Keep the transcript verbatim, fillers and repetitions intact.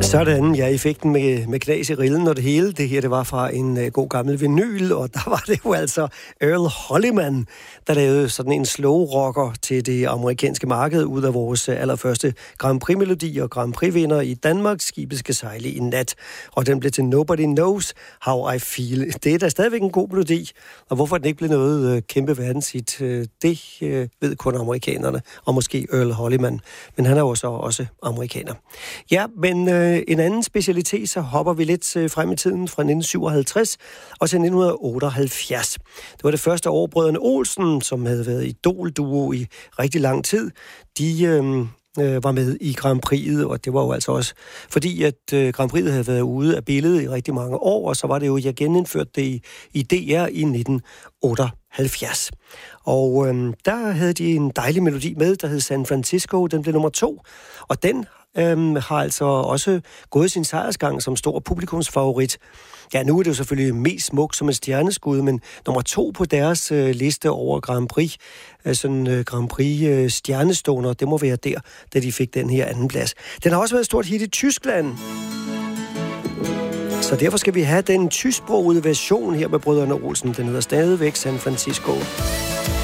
Sådan, ja, effekten med, med knas i rillen og det hele. Det her, det var fra en uh, god gammel vinyl, og der var det jo altså Earl Holliman, der lavede sådan en slow rocker til det amerikanske marked ud af vores uh, allerførste Grand Prix-melodi og Grand Prix-vinder i Danmark. Skibet skal sejle i nat, og den blev til Nobody Knows How I Feel. Det er da stadigvæk en god melodi, og hvorfor den ikke blev noget uh, kæmpe verdenshit, uh, det uh, ved kun amerikanerne, og måske Earl Holliman, men han er jo så også amerikaner. Ja, men uh, en anden specialitet, så hopper vi lidt uh, frem i tiden fra nitten syvoghalvtreds og til nitten otteoghalvfjerds. Det var det første år, brødrene Olsen, som havde været idolduo i rigtig lang tid, de øh, øh, var med i Grand Prix'et, og det var jo altså også fordi, at øh, Grand Prix'et havde været ude af billedet i rigtig mange år, og så var det jo, jeg genindførte det i, i D R i nitten otteoghalvfjerds. Og øh, der havde de en dejlig melodi med, der hed San Francisco, den blev nummer to, og den Øhm, har altså også gået sin sejrsgang som stor publikumsfavorit. Ja, nu er det jo selvfølgelig mest smuk som et stjerneskud, men nummer to på deres øh, liste over Grand Prix, øh, sådan øh, Grand Prix øh, stjernestående, det må være der, da de fik den her anden plads. Den har også været et stort hit i Tyskland. Så derfor skal vi have den tysksprogede version her med brødrene Olsen. Den hedder stadigvæk San Francisco.